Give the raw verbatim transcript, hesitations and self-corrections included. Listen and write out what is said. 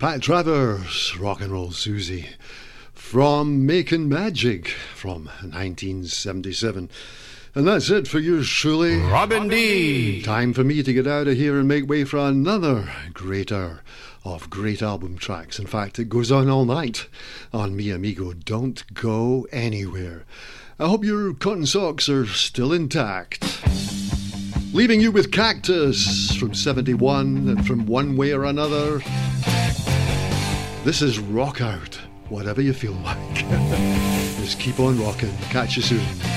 Pat Travers, Rock and Roll Susie, from Making Magic from nineteen seventy-seven. And that's it for yours truly, Robin D. Time for me to get out of here and make way for another great hour of great album tracks. In fact, it goes on all night on Mi Amigo. Don't go anywhere. I hope your cotton socks are still intact. Leaving you with Cactus from seventy-one and From One Way or Another. This is Rock Out, whatever you feel like. Just keep on rocking. Catch you soon.